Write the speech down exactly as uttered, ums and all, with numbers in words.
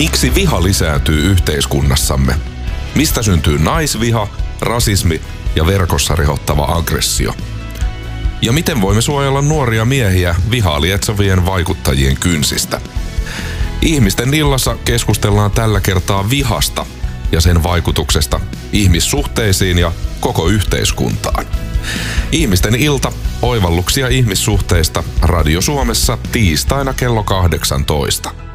Miksi viha lisääntyy yhteiskunnassamme? Mistä syntyy naisviha, rasismi ja verkossa rehottava aggressio? Ja miten voimme suojella nuoria miehiä vihaa lietsovien vaikuttajien kynsistä? Ihmisten illassa keskustellaan tällä kertaa vihasta ja sen vaikutuksesta ihmissuhteisiin ja koko yhteiskuntaan. Ihmisten ilta, oivalluksia ihmissuhteista Radio Suomessa tiistaina kello kahdeksantoista.